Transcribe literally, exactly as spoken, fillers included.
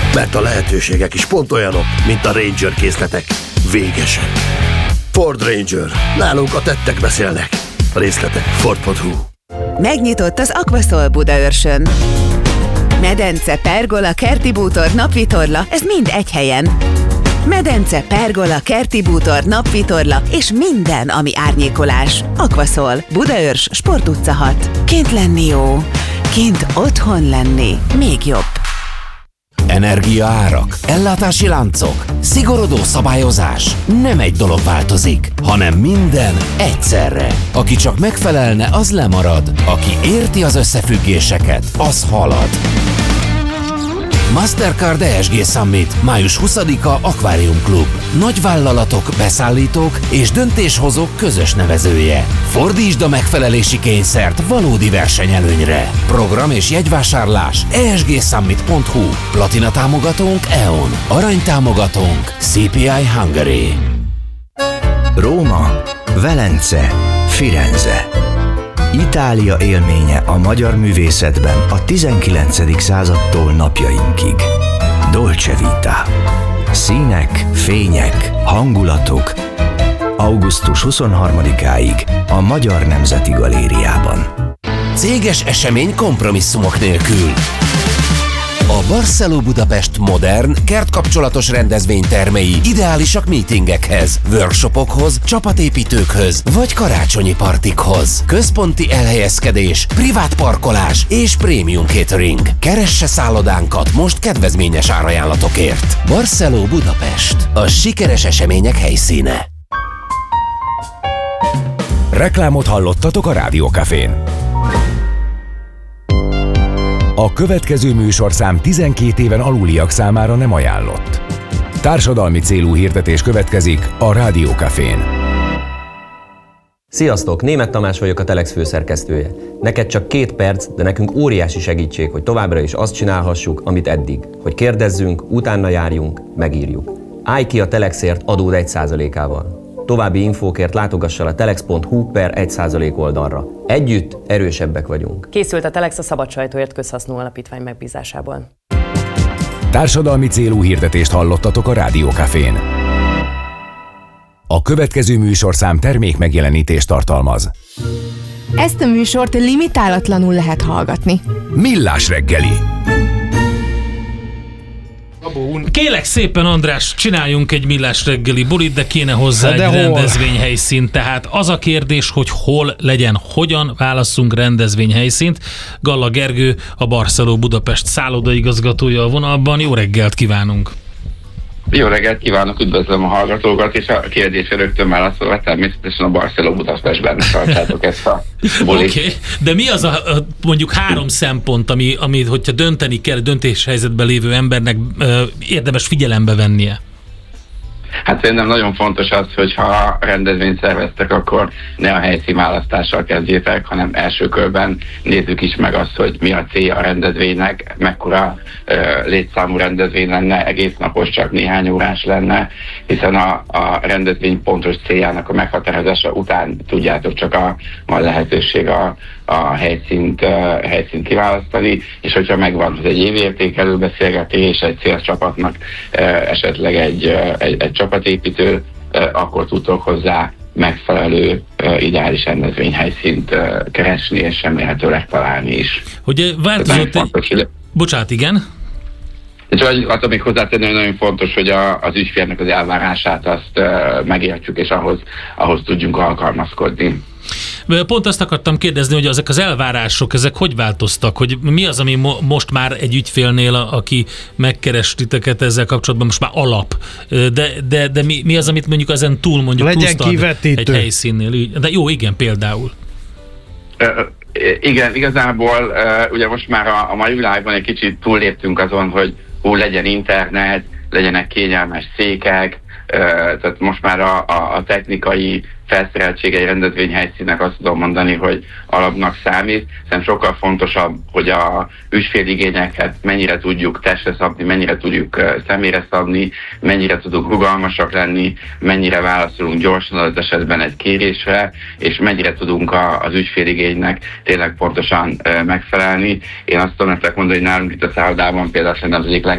Mert a lehetőségek is pont olyanok, mint a Ranger készletek. Végesen. Ford Ranger. Nálunk a tettek beszélnek. Részletek Ford pont hu. Megnyitott az Aquasol Budaörsön. Medence, pergola, kerti bútor, napvitorla, ez mind egy helyen. Medence, pergola, kerti bútor, napvitorla és minden, ami árnyékolás. Aquasol, Budaörs, Sport utca hat. Kint lenni jó, kint otthon lenni még jobb. Energiaárak, ellátási láncok, szigorodó szabályozás. Nem egy dolog változik, hanem minden egyszerre. Aki csak megfelelne, az lemarad. Aki érti az összefüggéseket, az halad. Mastercard e es gé Summit, május huszadika Aquarium Club. Nagyvállalatok, beszállítók és döntéshozók közös nevezője. Fordítsd a megfelelési kényszert valódi versenyelőnyre. Program és jegyvásárlás e es gé summit pont hu. Platina támogatónk e on. Arany támogatónk cé pé i Hungary. Róma, Velence, Firenze. Itália élménye a magyar művészetben a tizenkilencedik századtól napjainkig. Dolce Vita. Színek, fények, hangulatok. augusztus huszonharmadikáig a Magyar Nemzeti Galériában. Céges esemény kompromisszumok nélkül. A Barceló Budapest modern, kertkapcsolatos rendezvénytermei ideálisak meetingekhez, workshopokhoz, csapatépítőkhöz vagy karácsonyi partikhoz. Központi elhelyezkedés, privát parkolás és prémium catering. Keresse szállodánkat most kedvezményes árajánlatokért. Barceló Budapest. A sikeres események helyszíne. Reklámot hallottatok a Rádiókafén. A következő műsorszám tizenkét éven aluliak számára nem ajánlott. Társadalmi célú hirdetés következik a Rádiókafén. Sziasztok! Németh Tamás vagyok, a Telex főszerkesztője. Neked csak két perc, de nekünk óriási segítség, hogy továbbra is azt csinálhassuk, amit eddig. Hogy kérdezzünk, utána járjunk, megírjuk. Állj ki a Telexért adód egy százalékával. További infókért látogassa a telex pont hu per egy százalék oldalra. Együtt erősebbek vagyunk. Készült a Telex a Szabad Sajtóért Közhasznú Alapítvány megbízásából. Társadalmi célú hirdetést hallottatok a Rádiókafén. A következő műsorszám termékmegjelenítést tartalmaz. Ezt a műsort limitálatlanul lehet hallgatni. Millás reggeli. Kélek szépen, András, csináljunk egy millás reggeli bulit, de kéne hozzá de egy hol? rendezvényhelyszín. Tehát az a kérdés, hogy hol legyen, hogyan válasszunk rendezvényhelyszínt. Galla Gergő, a Barceló Budapest szállodaigazgatója a vonalban. Jó reggelt kívánunk! Jó reggelt kívánok, üdvözlöm a hallgatókat, és a kérdésre rögtön válaszolva természetesen a Barceló Budapestben tartsátok ezt a bulit. Oké, okay. De mi az a, a mondjuk három szempont, ami, ami hogyha dönteni kell, döntéshelyzetben lévő embernek ö, érdemes figyelembe vennie? Hát szerintem nagyon fontos az, hogy ha rendezvényt szerveztek, akkor ne a helyszínválasztással kezdjétek, hanem első körben nézzük is meg azt, hogy mi a célja a rendezvénynek, mekkora uh, létszámú rendezvény lenne, egész napos, csak néhány órás lenne, hiszen a, a rendezvény pontos céljának a meghatározása után tudjátok csak a, a lehetőség a, a helyszínt, uh, helyszínt kiválasztani, és hogyha megvan az egy évértékelő beszélgetés, egy célcsapatnak uh, esetleg egy, uh, egy, egy csapatépítő, akkor tudtok hozzá megfelelő ideális rendezvényhelyszínt keresni, és remélhetőleg találni is. Ugye változott egy... Hogy... Bocsánat, igen? Csak azt még hozzátenni, hogy nagyon fontos, hogy a, az ügyfélnek az elvárását azt megértjük, és ahhoz, ahhoz tudjunk alkalmazkodni. Pont azt akartam kérdezni, hogy ezek az elvárások, ezek hogy változtak? Hogy mi az, ami mo- most már egy ügyfélnél, aki megkeres titeket ezzel kapcsolatban, most már alap. De, de, de mi, mi az, amit mondjuk ezen túl mondjuk legyen kivetítő egy helyszínnél? De jó, igen, például. Uh, igen, igazából uh, ugye most már a, a mai világban egy kicsit túlléptünk azon, hogy hú, legyen internet, legyenek kényelmes székek, uh, tehát most már a, a, a technikai felszereltség egy rendezvényhelyszínnek azt tudom mondani, hogy alapnak számít, hiszen sokkal fontosabb, hogy a ügyféligényeket mennyire tudjuk testre szabni, mennyire tudjuk uh, személyre szabni, mennyire tudunk rugalmasak lenni, mennyire válaszolunk gyorsan az esetben egy kérésre, és mennyire tudunk a, az ügyféligénynek tényleg pontosan uh, megfelelni. Én azt tudom nektek mondani, hogy nálunk itt a szállodában például szerintem az egyik